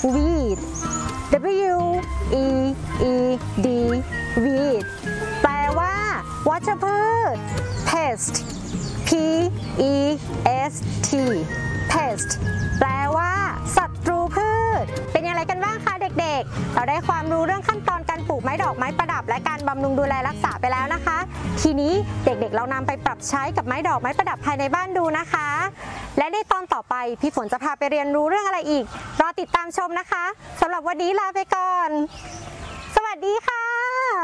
weed W E E D weed แปลว่าวัชพืช pest P E S T pest แปลว่าศัตรูพืชเป็นอย่างไรกันบ้างคะเด็กๆเราได้ความรู้เรื่องขั้นตอนการปลูกไม้ดอกไม้ประดับและการบำรุงดูแลรักษาไปแล้วนะคะทีนี้เด็กๆเรานำไปปรับใช้กับไม้ดอกไม้ประดับภายในบ้านดูนะคะและในตอนต่อไปพี่ฝนจะพาไปเรียนรู้เรื่องอะไรอีกรอติดตามชมนะคะสำหรับวันนี้ลาไปก่อนสวัสดีค่ะ